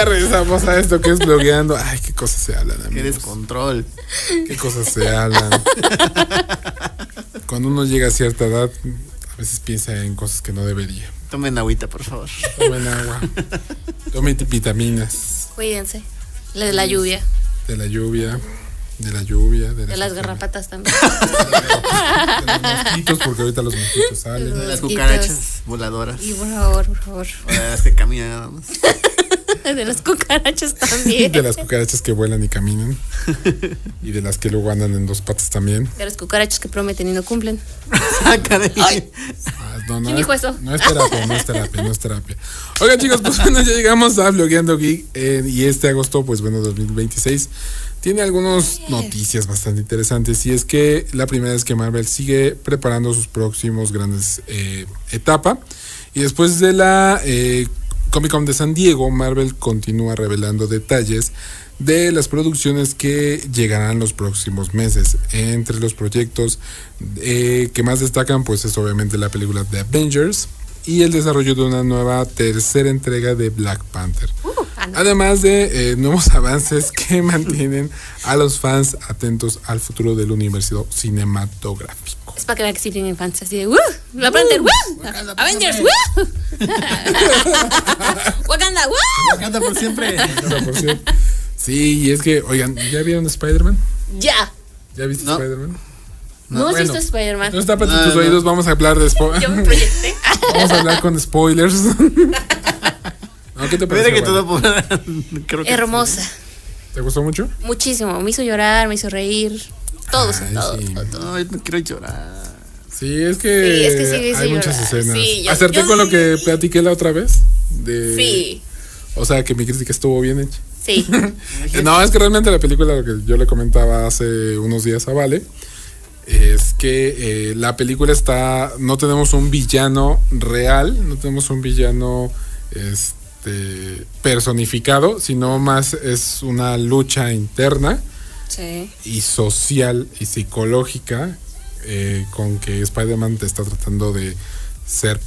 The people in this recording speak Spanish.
ya regresamos a esto que es blogueando. Ay, qué cosas se hablan, amigos. Qué descontrol. Qué cosas se hablan. Cuando uno llega a cierta edad, a veces piensa en cosas que no debería. Tomen agüita, por favor. Tomen agua. Tomen vitaminas. Cuídense. De la lluvia. De la lluvia. De la lluvia. De las garrapatas también. De los mosquitos, porque ahorita los mosquitos salen. De las cucarachas voladoras. Y por favor, por favor. O de las que caminan nada más. De las cucarachas también. De las cucarachas que vuelan y caminan. Y de las que luego andan en dos patas también. De las cucarachas que prometen y no cumplen. Ay. ¿Quién dijo eso? No es terapia. Oigan, chicos, pues bueno, ya llegamos a Blogueando Geek. Y este agosto, pues bueno, 2026, tiene algunas noticias bastante interesantes. Y es que la primera es que Marvel sigue preparando sus próximos grandes etapas. Y después de la Comic Con de San Diego, Marvel continúa revelando detalles de las producciones que llegarán los próximos meses. Entre los proyectos que más destacan, pues es obviamente la película de Avengers y el desarrollo de una nueva tercera entrega de Black Panther. Además de nuevos avances que mantienen a los fans atentos al futuro del universo cinematográfico. Es para que vean que sí tienen fans así de Black Panther, Avengers, Wakanda, Wakanda por siempre. Sí, y es que, oigan, ¿ya vieron Spider-Man? Ya. ¿Ya viste Spider-Man? No has visto Spider-Man. No está para tus oídos, vamos a hablar de spoilers. Yo me proyecté. Vamos a hablar con spoilers. ¿No? ¿Qué te parece? Que todo creo que hermosa. Sí. ¿Te gustó mucho? Muchísimo. Me hizo llorar, me hizo reír. Todo. Sí. Ay, no quiero llorar. Sí, es que, sí, hay muchas escenas. Sí, acerté con lo que platiqué la otra vez. Sí. O sea, que mi crítica estuvo bien hecha. Sí. No, es que realmente la película, lo que yo le comentaba hace unos días a Vale, es que la película no tenemos un villano real, no tenemos un villano personificado, sino más es una lucha interna y social y psicológica con que Spider-Man te está tratando de ser